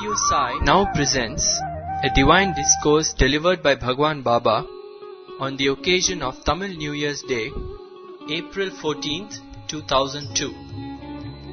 Radio Sai now presents a divine discourse delivered by Bhagwan Baba on the occasion of Tamil New Year's Day, April 14th, 2002.